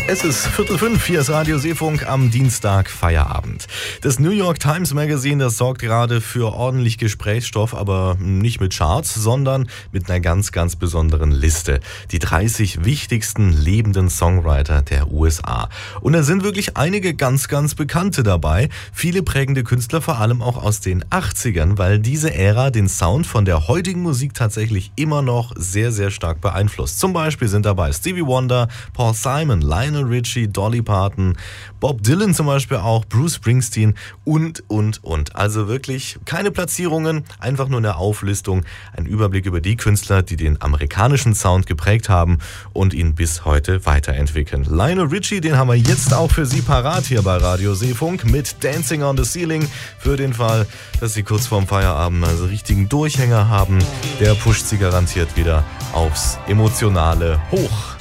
Es ist 4:45, hier ist Radio Seefunk am Dienstag Feierabend. Das New York Times Magazine, das sorgt gerade für ordentlich Gesprächsstoff, aber nicht mit Charts, sondern mit einer ganz, ganz besonderen Liste. Die 30 wichtigsten lebenden Songwriter der USA. Und da sind wirklich einige ganz, ganz Bekannte dabei. Viele prägende Künstler, vor allem auch aus den 80ern, weil diese Ära den Sound von der heutigen Musik tatsächlich immer noch sehr, sehr stark beeinflusst. Zum Beispiel sind dabei Stevie Wonder, Paul Simon, Lionel Richie, Dolly Parton, Bob Dylan zum Beispiel auch, Bruce Springsteen und. Also wirklich keine Platzierungen, einfach nur eine Auflistung, ein Überblick über die Künstler, die den amerikanischen Sound geprägt haben und ihn bis heute weiterentwickeln. Lionel Richie, den haben wir jetzt auch für Sie parat hier bei Radio Seefunk mit Dancing on the Ceiling. Für den Fall, dass Sie kurz vorm Feierabend also richtigen Durchhänger haben, der pusht Sie garantiert wieder aufs emotionale Hoch.